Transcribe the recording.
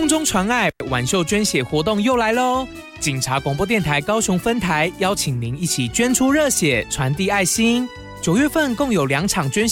中传爱晚秀捐血活动又来喽！警察广播电台高雄分台邀请您一起捐出热血，传递爱心。9月份共有2场捐血